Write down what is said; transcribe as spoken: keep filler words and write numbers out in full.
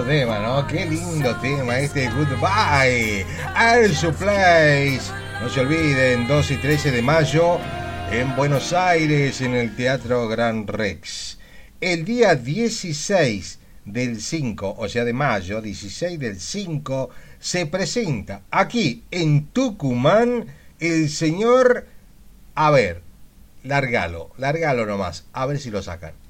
tema, ¿no? Qué lindo tema este Goodbye, Air Supply. No se olviden, dos y trece de mayo en Buenos Aires, en el Teatro Gran Rex. El día dieciséis del cinco, o sea de mayo, dieciséis del cinco, se presenta aquí en Tucumán el señor... A ver, largalo, largalo nomás, a ver si lo sacan.